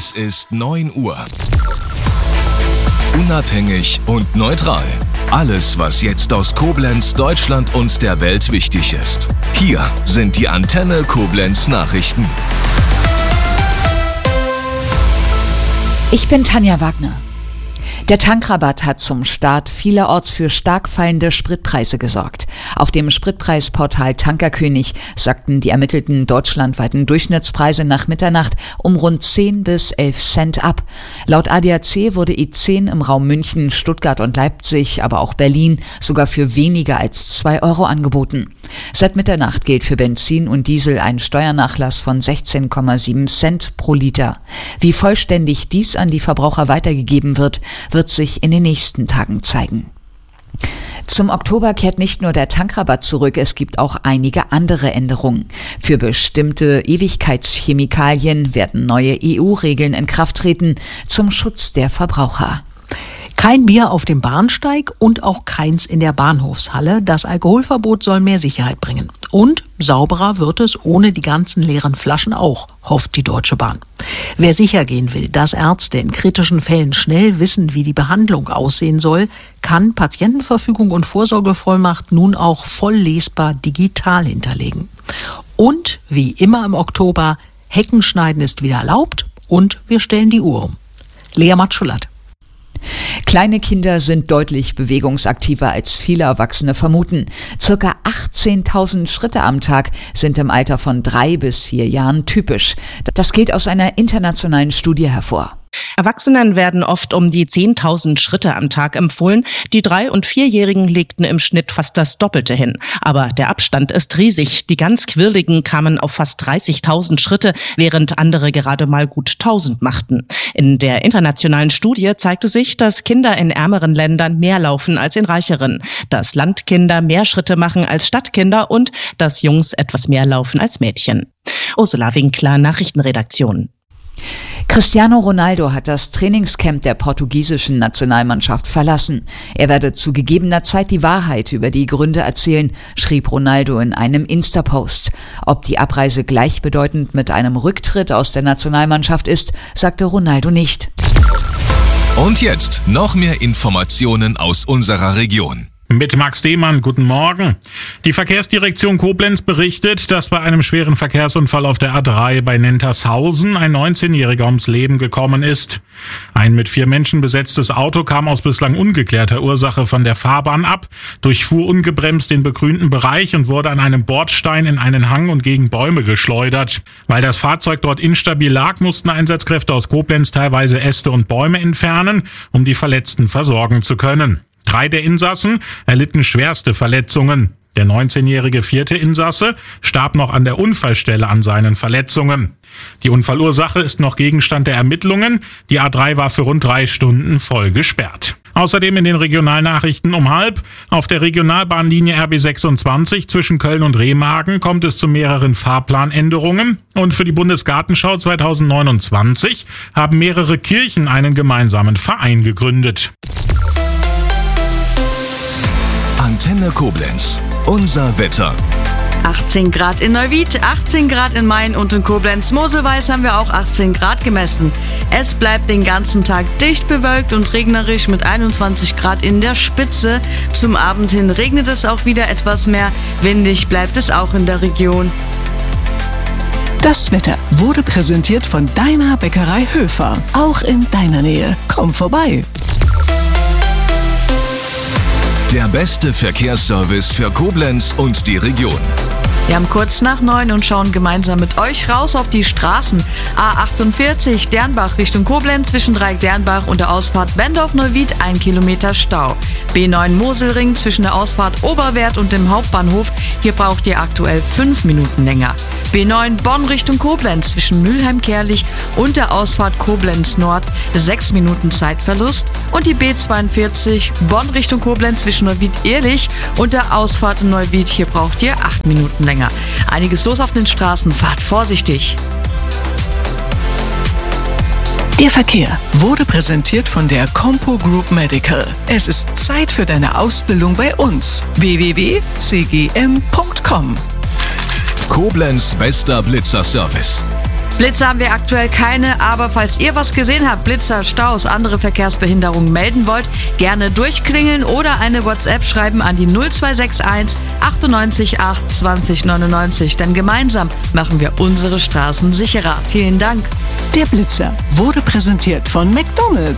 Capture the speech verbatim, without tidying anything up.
Es ist neun Uhr. Unabhängig und neutral. Alles, was jetzt aus Koblenz, Deutschland und der Welt wichtig ist. Hier sind die Antenne Koblenz Nachrichten. Ich bin Tanja Wagner. Der Tankrabatt hat zum Start vielerorts für stark fallende Spritpreise gesorgt. Auf dem Spritpreisportal Tankerkönig sagten die ermittelten deutschlandweiten Durchschnittspreise nach Mitternacht um rund zehn bis elf Cent ab. Laut A D A C wurde E zehn im Raum München, Stuttgart und Leipzig, aber auch Berlin sogar für weniger als zwei Euro angeboten. Seit Mitternacht gilt für Benzin und Diesel ein Steuernachlass von sechzehn Komma sieben Cent pro Liter. Wie vollständig dies an die Verbraucher weitergegeben wird, wird sich in den nächsten Tagen zeigen. Zum Oktober kehrt nicht nur der Tankrabatt zurück, es gibt auch einige andere Änderungen. Für bestimmte Ewigkeitschemikalien werden neue E U-Regeln in Kraft treten zum Schutz der Verbraucher. Kein Bier auf dem Bahnsteig und auch keins in der Bahnhofshalle. Das Alkoholverbot soll mehr Sicherheit bringen. Und sauberer wird es ohne die ganzen leeren Flaschen auch, hofft die Deutsche Bahn. Wer sicher gehen will, dass Ärzte in kritischen Fällen schnell wissen, wie die Behandlung aussehen soll, kann Patientenverfügung und Vorsorgevollmacht nun auch voll lesbar digital hinterlegen. Und wie immer im Oktober, Heckenschneiden ist wieder erlaubt und wir stellen die Uhr um. Lea Matschulat. Kleine Kinder sind deutlich bewegungsaktiver als viele Erwachsene vermuten. Circa achtzehntausend Schritte am Tag sind im Alter von drei bis vier Jahren typisch. Das geht aus einer internationalen Studie hervor. Erwachsenen werden oft um die zehntausend Schritte am Tag empfohlen. Die Drei- und Vierjährigen legten im Schnitt fast das Doppelte hin. Aber der Abstand ist riesig. Die ganz Quirligen kamen auf fast dreißigtausend Schritte, während andere gerade mal gut tausend machten. In der internationalen Studie zeigte sich, dass Kinder in ärmeren Ländern mehr laufen als in reicheren, dass Landkinder mehr Schritte machen als Stadtkinder und dass Jungs etwas mehr laufen als Mädchen. Ursula Winkler, Nachrichtenredaktion. Cristiano Ronaldo hat das Trainingscamp der portugiesischen Nationalmannschaft verlassen. Er werde zu gegebener Zeit die Wahrheit über die Gründe erzählen, schrieb Ronaldo in einem Insta-Post. Ob die Abreise gleichbedeutend mit einem Rücktritt aus der Nationalmannschaft ist, sagte Ronaldo nicht. Und jetzt noch mehr Informationen aus unserer Region. Mit Max Dehmann, guten Morgen. Die Verkehrsdirektion Koblenz berichtet, dass bei einem schweren Verkehrsunfall auf der A drei bei Nentershausen ein neunzehnjähriger ums Leben gekommen ist. Ein mit vier Menschen besetztes Auto kam aus bislang ungeklärter Ursache von der Fahrbahn ab, durchfuhr ungebremst den begrünten Bereich und wurde an einem Bordstein in einen Hang und gegen Bäume geschleudert. Weil das Fahrzeug dort instabil lag, mussten Einsatzkräfte aus Koblenz teilweise Äste und Bäume entfernen, um die Verletzten versorgen zu können. Drei der Insassen erlitten schwerste Verletzungen. Der neunzehnjährige vierte Insasse starb noch an der Unfallstelle an seinen Verletzungen. Die Unfallursache ist noch Gegenstand der Ermittlungen. Die A drei war für rund drei Stunden voll gesperrt. Außerdem in den Regionalnachrichten um halb. Auf der Regionalbahnlinie R B sechsundzwanzig zwischen Köln und Remagen kommt es zu mehreren Fahrplanänderungen. Und für die Bundesgartenschau zweitausendneunundzwanzig haben mehrere Kirchen einen gemeinsamen Verein gegründet. Antenne Koblenz. Unser Wetter. achtzehn Grad in Neuwied, achtzehn Grad in Main und in Koblenz. Moselweiß haben wir auch achtzehn Grad gemessen. Es bleibt den ganzen Tag dicht bewölkt und regnerisch mit einundzwanzig Grad in der Spitze. Zum Abend hin regnet es auch wieder etwas mehr. Windig bleibt es auch in der Region. Das Wetter wurde präsentiert von deiner Bäckerei Höfer. Auch in deiner Nähe. Komm vorbei. Der beste Verkehrsservice für Koblenz und die Region. Wir haben kurz nach neun und schauen gemeinsam mit euch raus auf die Straßen. A achtundvierzig Dernbach Richtung Koblenz zwischen Dreieck-Dernbach und der Ausfahrt Bendorf-Neuwied ein Kilometer Stau. B neun Moselring zwischen der Ausfahrt Oberwert und dem Hauptbahnhof. Hier braucht ihr aktuell fünf Minuten länger. B neun Bonn Richtung Koblenz zwischen Mülheim-Kerlich und der Ausfahrt Koblenz Nord sechs Minuten Zeitverlust. Und die B zweiundvierzig Bonn Richtung Koblenz zwischen Neuwied-Ehrlich und der Ausfahrt in Neuwied. Hier braucht ihr acht Minuten länger. Einiges los auf den Straßen, fahrt vorsichtig. Der Verkehr wurde präsentiert von der Compo Group Medical. Es ist Zeit für deine Ausbildung bei uns. w w w punkt c g m punkt com. Koblenz bester Blitzerservice. Blitzer haben wir aktuell keine, aber falls ihr was gesehen habt, Blitzer, Staus, andere Verkehrsbehinderungen melden wollt, gerne durchklingeln oder eine WhatsApp schreiben an die null zwei sechs eins achtundneunzig acht zwanzig neunundneunzig, denn gemeinsam machen wir unsere Straßen sicherer. Vielen Dank. Der Blitzer wurde präsentiert von McDonald's.